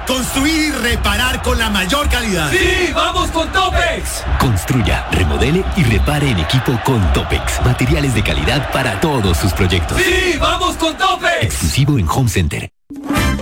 Construir y reparar con la mayor calidad. ¡Sí! ¡Vamos con Topex! Construya, remodele y repare en equipo con Topex. Materiales de calidad para todos sus proyectos. ¡Sí! ¡Vamos con Topex! Exclusivo en Home Center.